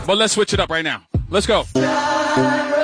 But let's switch it up right now. Let's go.